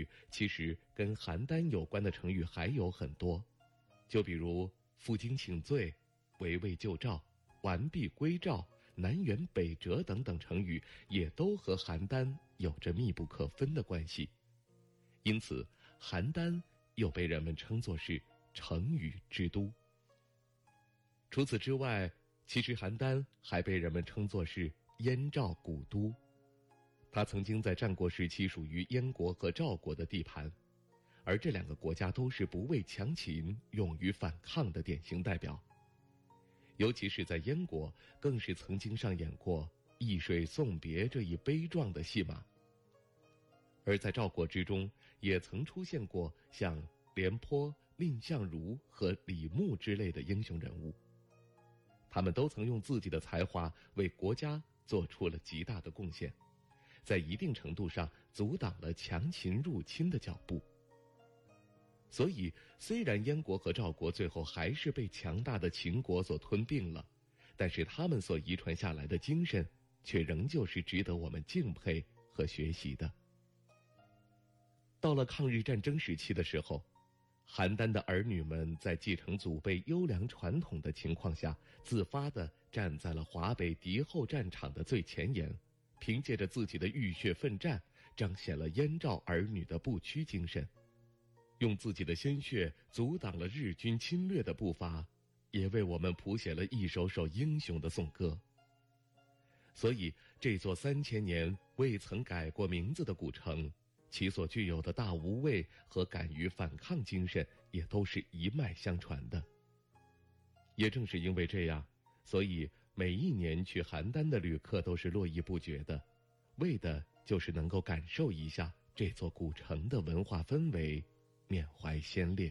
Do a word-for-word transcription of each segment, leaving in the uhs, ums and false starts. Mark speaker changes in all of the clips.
Speaker 1: 其实跟邯郸有关的成语还有很多，就比如负荆请罪、围魏救赵、完璧归赵、南辕北辙等等成语，也都和邯郸有着密不可分的关系。因此，邯郸又被人们称作是成语之都。除此之外，其实邯郸还被人们称作是燕赵古都。它曾经在战国时期属于燕国和赵国的地盘，而这两个国家都是不畏强秦、勇于反抗的典型代表。尤其是在燕国，更是曾经上演过易水送别这一悲壮的戏码。而在赵国之中，也曾出现过像廉颇、蔺相如和李牧之类的英雄人物。他们都曾用自己的才华为国家做出了极大的贡献，在一定程度上阻挡了强秦入侵的脚步。所以，虽然燕国和赵国最后还是被强大的秦国所吞并了，但是他们所遗传下来的精神，却仍旧是值得我们敬佩和学习的。到了抗日战争时期的时候，邯郸的儿女们在继承祖辈优良传统的情况下，自发地站在了华北敌后战场的最前沿，凭借着自己的浴血奋战，彰显了燕赵儿女的不屈精神，用自己的鲜血阻挡了日军侵略的步伐，也为我们谱写了一首首英雄的颂歌。所以，这座三千年未曾改过名字的古城，其所具有的大无畏和敢于反抗精神，也都是一脉相传的。也正是因为这样，所以每一年去邯郸的旅客都是络绎不绝的，为的就是能够感受一下这座古城的文化氛围，缅怀先烈。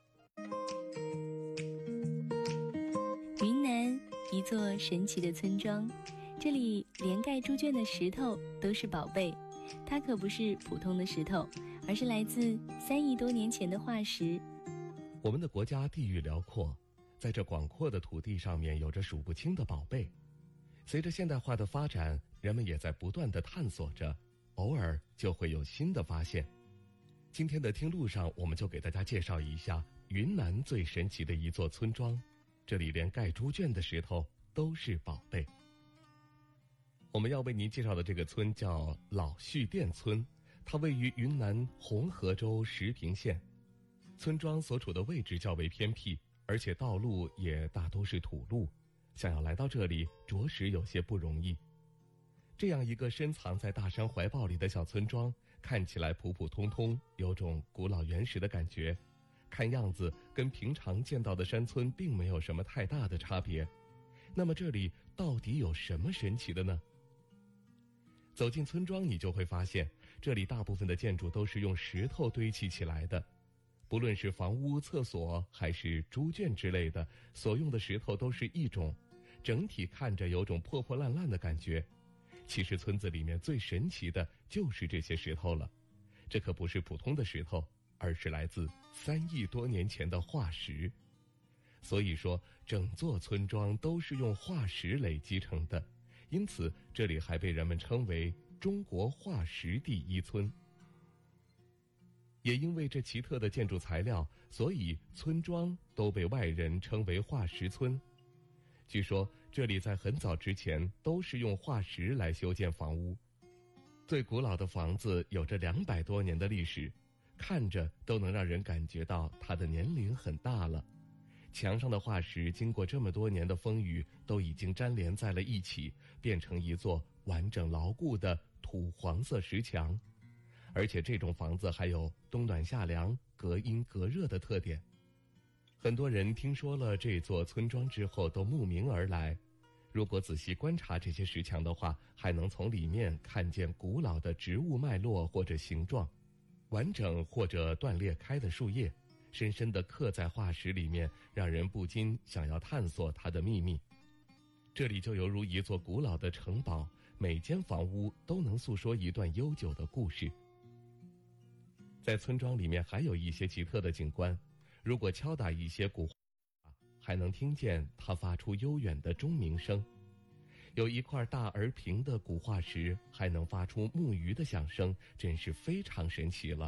Speaker 2: 云南，一座神奇的村庄，这里连盖猪圈的石头都是宝贝。它可不是普通的石头，而是来自三亿多年前的化石。
Speaker 1: 我们的国家地域辽阔，在这广阔的土地上面有着数不清的宝贝。随着现代化的发展，人们也在不断地探索着，偶尔就会有新的发现。今天的听路上，我们就给大家介绍一下云南最神奇的一座村庄，这里连盖猪圈的石头都是宝贝。我们要为您介绍的这个村叫老序店村，它位于云南红河州石屏县。村庄所处的位置较为偏僻，而且道路也大多是土路，想要来到这里着实有些不容易。这样一个深藏在大山怀抱里的小村庄，看起来普普通通，有种古老原始的感觉，看样子跟平常见到的山村并没有什么太大的差别。那么这里到底有什么神奇的呢？走进村庄，你就会发现，这里大部分的建筑都是用石头堆砌起来的，不论是房屋、厕所还是猪圈之类的，所用的石头都是一种，整体看着有种破破烂烂的感觉。其实村子里面最神奇的就是这些石头了，这可不是普通的石头，而是来自三亿多年前的化石。所以说，整座村庄都是用化石累积成的。因此，这里还被人们称为中国化石第一村。也因为这奇特的建筑材料，所以村庄都被外人称为化石村。据说，这里在很早之前都是用化石来修建房屋。最古老的房子有着两百多年的历史，看着都能让人感觉到它的年龄很大了。墙上的化石经过这么多年的风雨，都已经粘连在了一起，变成一座完整牢固的土黄色石墙。而且这种房子还有冬暖夏凉、隔音隔热的特点。很多人听说了这座村庄之后都慕名而来。如果仔细观察这些石墙的话，还能从里面看见古老的植物脉络或者形状，完整或者断裂开的树叶，深深地刻在化石里面，让人不禁想要探索它的秘密。这里就犹如一座古老的城堡，每间房屋都能诉说一段悠久的故事。在村庄里面还有一些奇特的景观，如果敲打一些古画，还能听见它发出悠远的钟鸣声。有一块大而平的古化石还能发出木鱼的响声，真是非常神奇了。